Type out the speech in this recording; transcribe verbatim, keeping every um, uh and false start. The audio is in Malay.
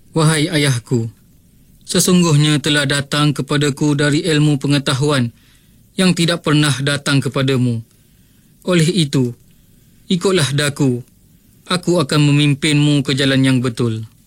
Wahai ayahku, sesungguhnya telah datang kepadaku dari ilmu pengetahuan yang tidak pernah datang kepadamu. Oleh itu, ikutlah daku, aku akan memimpinmu ke jalan yang betul.